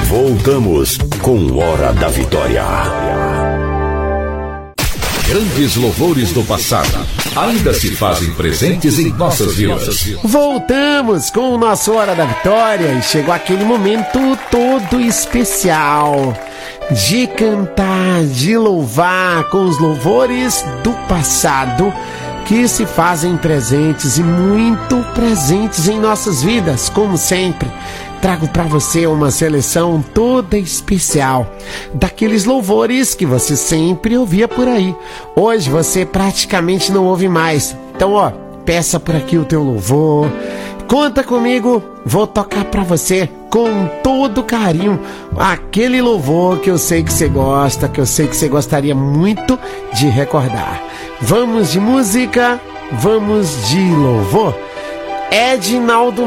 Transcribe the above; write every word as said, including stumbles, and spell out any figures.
Voltamos com Hora da Vitória. Grandes louvores do passado ainda se fazem presentes em nossas vidas. Voltamos com o nosso Hora da Vitória e chegou aquele momento todo especial de cantar, de louvar com os louvores do passado que se fazem presentes e muito presentes em nossas vidas, como sempre. Trago para você uma seleção toda especial daqueles louvores que você sempre ouvia por aí. Hoje você praticamente não ouve mais. Então, ó, peça por aqui o teu louvor. Conta comigo, vou tocar para você com todo carinho aquele louvor que eu sei que você gosta, que eu sei que você gostaria muito de recordar. Vamos de música, vamos de louvor. Edinaldo